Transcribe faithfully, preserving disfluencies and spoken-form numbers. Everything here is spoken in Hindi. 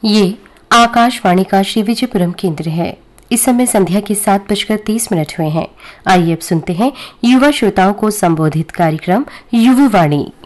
ये आकाशवाणी का श्री विजयपुरम केंद्र है। इस समय संध्या के सात बजकर तीस मिनट हुए हैं। आइए अब सुनते हैं युवा श्रोताओं को संबोधित कार्यक्रम युवावाणी।